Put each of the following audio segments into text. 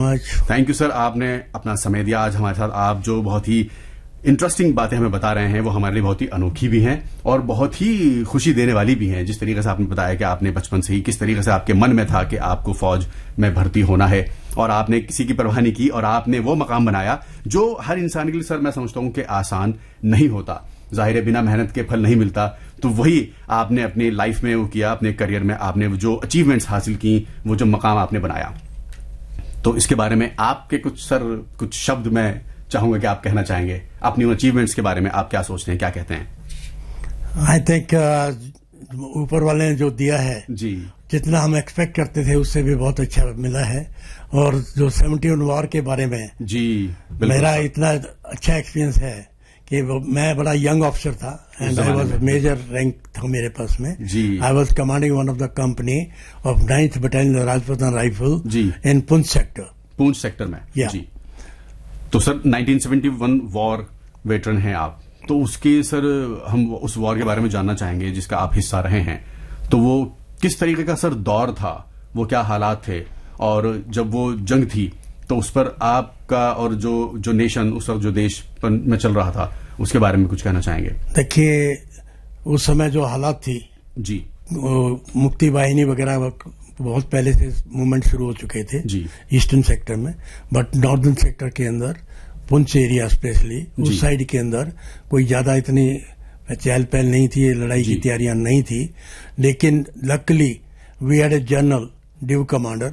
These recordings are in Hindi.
मच। थैंक यू सर, आपने अपना समय दिया आज हमारे साथ। आप जो बहुत ही इंटरेस्टिंग बातें हमें बता रहे हैं वो हमारे लिए बहुत ही अनोखी भी हैं और बहुत ही खुशी देने वाली भी हैं। जिस तरीके से आपने बताया कि आपने बचपन से ही किस तरीके से आपके मन में था कि आपको फौज में भर्ती होना है और आपने किसी की परवाह नहीं की और आपने वो मकाम बनाया जो हर इंसान के लिए सर मैं समझता हूं कि आसान नहीं होता। जाहिर है बिना मेहनत के फल नहीं मिलता, तो वही आपने अपनी लाइफ में वो किया, अपने करियर में आपने जो अचीवमेंट्स हासिल की, वो जो मकाम आपने बनाया। तो इसके बारे में आपके कुछ शब्द मैं चाहूंगा कि आप कहना चाहेंगे अपनी अचीवमेंट्स के बारे में। आप क्या सोचते हैं, क्या कहते हैं? आई थिंक ऊपर वाले ने जो दिया है जी, जितना हम एक्सपेक्ट करते थे उससे भी बहुत अच्छा मिला है। और जो 71 वॉर के बारे में जी, मेरा इतना अच्छा एक्सपीरियंस है कि मैं बड़ा यंग ऑफिसर था and I was major rank था मेरे पास में। I was commanding one of the company of 9th battalion Rajputana rifle in Poonch sector में। जी, तो सर 1971 वॉर वेटरन हैं आप, तो उसके सर हम उस वॉर के बारे में जानना चाहेंगे जिसका आप हिस्सा रहे हैं। तो वो किस तरीके का सर दौर था, वो क्या हालात थे, और जब वो जंग थी तो उस पर आपका और जो नेशन उस वक्त जो देश में चल रहा था उसके बारे में कुछ कहना चाहेंगे? देखिए, उस समय जो हालात थी जी, मुक्ति वाहिनी वगैरह बहुत पहले से मूवमेंट शुरू हो चुके थे जी ईस्टर्न सेक्टर में, बट नॉर्दर्न सेक्टर के अंदर पुंछ एरिया स्पेशली उस साइड के अंदर कोई ज्यादा इतनी चहल पहल नहीं थी, लड़ाई की तैयारियां नहीं थी। लेकिन luckily we had a general due commander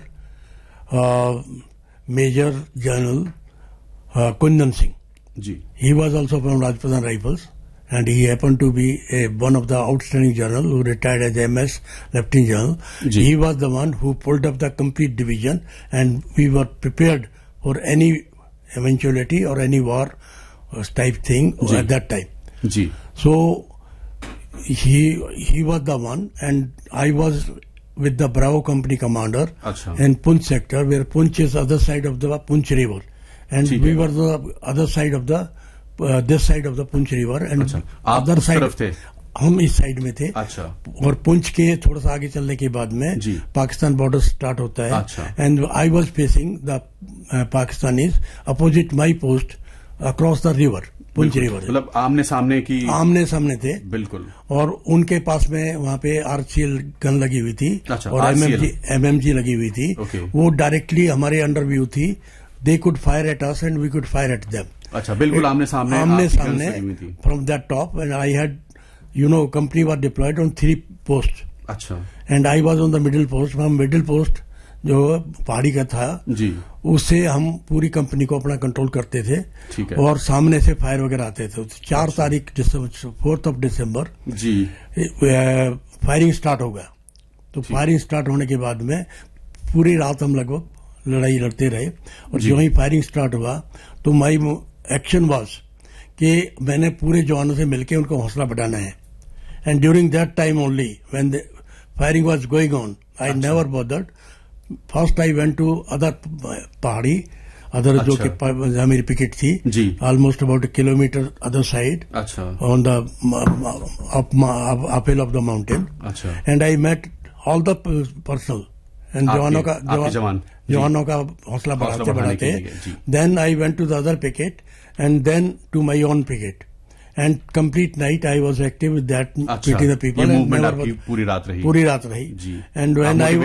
major general Kundan Singh ji. He was also from Rajputana Rifles and he happened to be one of the outstanding general who retired as MS Lieutenant General. He was the one who pulled up the complete division and we were prepared for any eventuality or any war type thing at that time. Ji. So he was the one and I was with the Bravo Company commander in Punch sector, where Punch is other side of the Punch river. And we were the other side of the this side of the Punch river and other side थे, हम इस साइड में थे। अच्छा। और पुंछ के थोड़ा सा आगे चलने के बाद में पाकिस्तान बॉर्डर स्टार्ट होता है। अच्छा। And I was facing the Pakistanis opposite my post across the river, Poonch river. मतलब आमने सामने थे बिल्कुल। और उनके पास में वहां पे आरसीएल गन लगी हुई थी और एमएमजी लगी हुई थी। वो डायरेक्टली हमारे अंडर व्यू थी। They could fire at us and we could fire at them. अच्छा, बिल्कुल आमने सामने from that top, and I had, company was deployed on 3 posts. अच्छा। And I was on the middle post. from middle post जो पहाड़ी का था जी, उससे हम पूरी कंपनी को अपना कंट्रोल करते थे। ठीक है। और सामने से फायर वगैरह आते थे। 4 तारीख 4th of December ji firing start हो गया। तो फायरिंग स्टार्ट होने के बाद में पूरी रात हम लगभग लड़ाई लड़ते रहे। और जो ही फायरिंग स्टार्ट हुआ तो माई एक्शन वाज कि मैंने पूरे जवानों से मिलकर उनको हौसला बढ़ाना है। And during that time only when the firing was going on I never bothered. First I went to other पहाड़ी अदर जो कि जहां मेरी पिकेट थी almost about a kilometer other side on the uphill of the mountain. And I met all the personal and जवानों का हौसला बढ़ाते then I went to the other picket and then to my own picket and complete night I was active with that meeting the people. पूरी रात रही and when I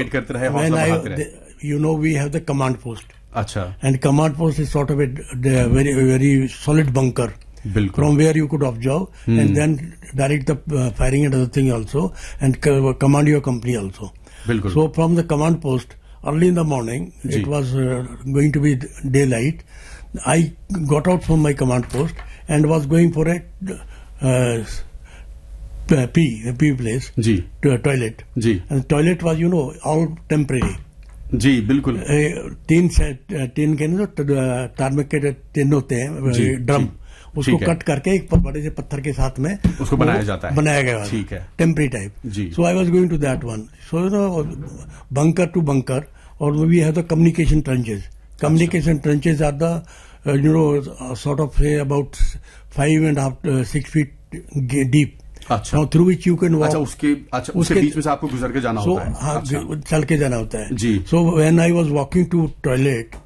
we have the command post. अच्छा। And command post is sort of a very very solid bunker from where you could observe and then direct the firing and other thing also and command your company also. So from the command post early in the morning, it was going to be daylight. I got out from my command post and was going for a pee place, to a toilet. And toilet was, all temporary. जी बिल्कुल। टीन के टार्मिक के टिन होते हैं, ड्रम, उसको कट करके एक बड़े से पत्थर के साथ में उसको बनाया गया। ठीक है। Temporary type. So I was going to that one. So bunker to bunker, or we have the communication trenches. Communication trenches are the sort of say about 5.5 6 feet deep. अच्छा। Now through which you can walk. उसके बीच में से आपको गुजर के जाना होता है। हाँ, चल के जाना होता है जी। So when I was walking to toilet,